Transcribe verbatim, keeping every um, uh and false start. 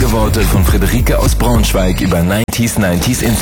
Worte von Friederike aus Braunschweig über neunziger neunzig Info.